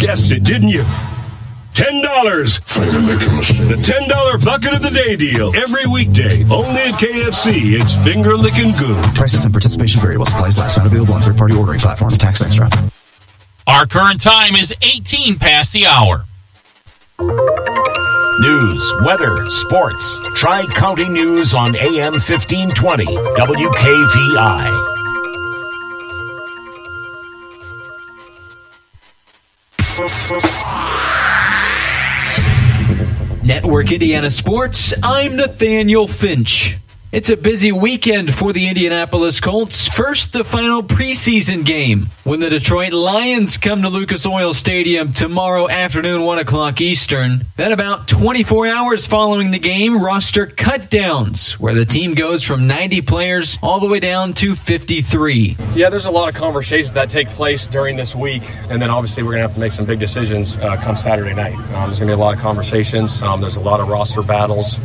guessed it, didn't you? $10. Finger licking machine. The $10 bucket of the day deal. Every weekday. Only at KFC. It's finger licking good. Prices and participation vary while supplies last. Not available on third-party ordering platforms. Tax extra. Our current time is 18 past the hour. News, weather, sports. Tri-County News on AM 1520. WKVI. Network Indiana Sports, I'm Nathaniel Finch. It's a busy weekend for the Indianapolis Colts. First, the final preseason game when the Detroit Lions come to Lucas Oil Stadium tomorrow afternoon, 1 o'clock Eastern. Then about 24 hours following the game, roster cutdowns, where the team goes from 90 players all the way down to 53. Yeah, there's a lot of conversations that take place during this week, and then obviously we're going to have to make some big decisions come Saturday night. There's going to be a lot of conversations. There's a lot of roster battles.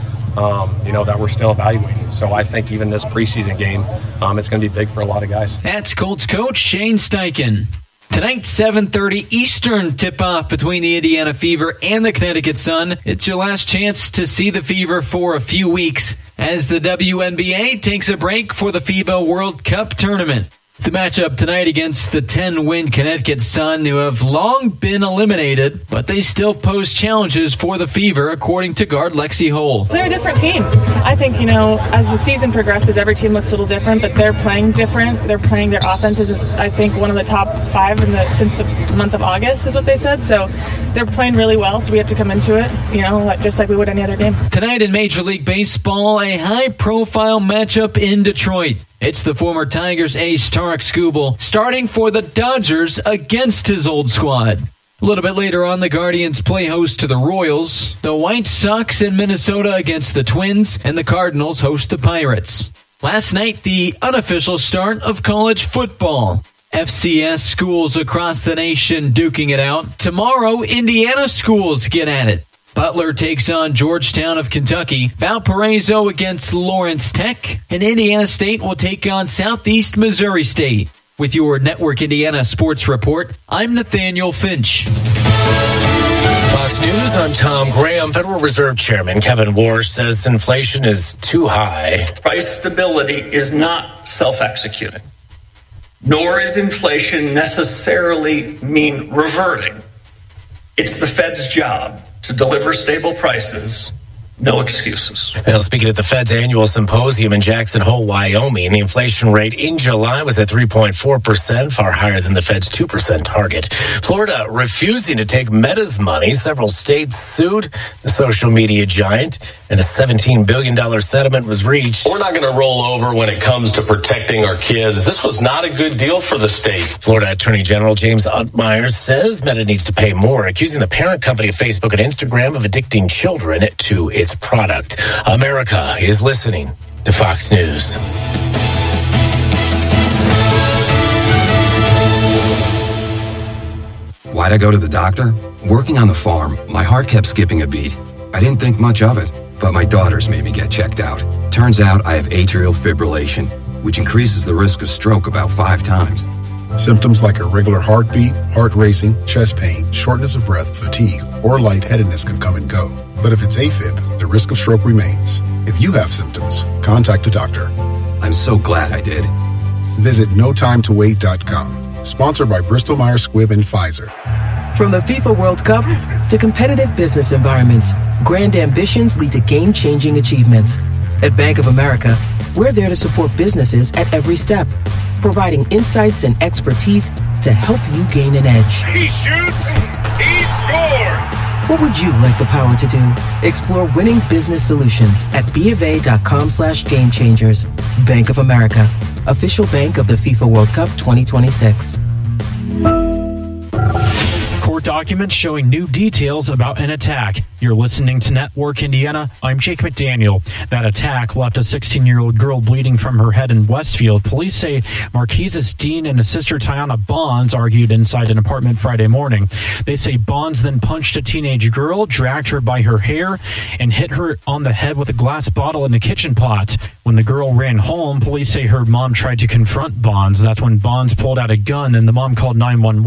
That we're still evaluating. So I think even this preseason game, it's going to be big for a lot of guys. That's Colts coach Shane Steichen. Tonight, 7:30 Eastern tip-off between the Indiana Fever and the Connecticut Sun. It's your last chance to see the Fever for a few weeks as the WNBA takes a break for the FIBA World Cup tournament. It's a matchup tonight against the 10-win Connecticut Sun, who have long been eliminated, but they still pose challenges for the Fever, according to guard Lexi Hull. They're a different team. I think, as the season progresses, every team looks a little different, but they're playing different. They're playing their offenses, I think, one of the top 5 since the month of August is what they said. So they're playing really well, so we have to come into it, just like we would any other game. Tonight in Major League Baseball, a high-profile matchup in Detroit. It's the former Tigers ace Tarik Skubal starting for the Dodgers against his old squad. A little bit later on, the Guardians play host to the Royals. The White Sox in Minnesota against the Twins, and the Cardinals host the Pirates. Last night, the unofficial start of college football. FCS schools across the nation duking it out. Tomorrow, Indiana schools get at it. Butler takes on Georgetown of Kentucky, Valparaiso against Lawrence Tech, and Indiana State will take on Southeast Missouri State. With your Network Indiana Sports Report, I'm Nathaniel Finch. Fox News, I'm Tom Graham. Federal Reserve Chairman Kevin Warsh says inflation is too high. Price stability is not self-executing, nor is inflation necessarily mean reverting. It's the Fed's job to deliver stable prices, no excuses. Well, speaking at the Fed's annual symposium in Jackson Hole, Wyoming, the inflation rate in July was at 3.4%, far higher than the Fed's 2% target. Florida refusing to take Meta's money. Several states sued the social media giant, and a $17 billion settlement was reached. We're not going to roll over when it comes to protecting our kids. This was not a good deal for the states. Florida Attorney General James Otmire says Meta needs to pay more, accusing the parent company of Facebook and Instagram of addicting children to its product. America is listening to Fox News. Why'd I go to the doctor? Working on the farm, my heart kept skipping a beat. I didn't think much of it, but my daughters made me get checked out. Turns out I have atrial fibrillation, which increases the risk of stroke about 5 times. Symptoms like irregular heartbeat, heart racing, chest pain, shortness of breath, fatigue, or lightheadedness can come and go. But if it's AFib, the risk of stroke remains. If you have symptoms, contact a doctor. I'm so glad I did. Visit NoTimeToWait.com. Sponsored by Bristol Myers Squibb and Pfizer. From the FIFA World Cup to competitive business environments, grand ambitions lead to game-changing achievements. At Bank of America, we're there to support businesses at every step, providing insights and expertise to help you gain an edge. He shoots, he scores! What would you like the power to do? Explore winning business solutions at BofA.com/gamechangers. Bank of America, official bank of the FIFA World Cup 2026. Court documents showing new details about an attack. You're listening to Network Indiana. I'm Jake McDaniel. That attack left a 16-year-old girl bleeding from her head in Westfield. Police say Marquise Dean and his sister Tiana Bonds argued inside an apartment Friday morning. They say Bonds then punched a teenage girl, dragged her by her hair, and hit her on the head with a glass bottle in a kitchen pot. When the girl ran home, police say her mom tried to confront Bonds. That's when Bonds pulled out a gun and the mom called 911.